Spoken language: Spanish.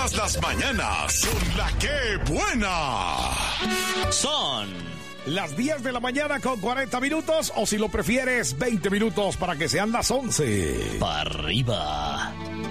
Todas las mañanas son la que buena. Son las 10 de la mañana con 40 minutos, o si lo prefieres, 20 minutos para que sean las 11. para arriba.